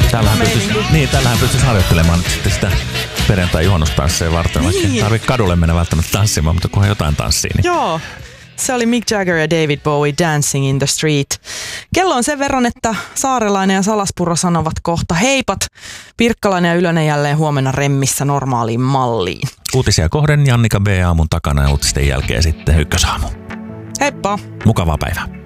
Täällähän pystyisi harjoittelemaan nyt sitten sitä perjantai-juhannustansseja varten. Vaikka ei tarvitse kadulle mennä välttämättä tanssimaan, mutta kunhan jotain tanssii. Niin. Joo. Se oli Mick Jagger ja David Bowie, Dancing in the Street. Kello on sen verran, että Saarelainen ja Salaspuro sanovat kohta heipat. Pirkkalainen ja Ylönen jälleen huomenna remmissä normaaliin malliin. Uutisia kohden Jannika B. aamun takana ja uutisten jälkeen sitten Ykkösaamu. Heippa! Mukavaa päivää.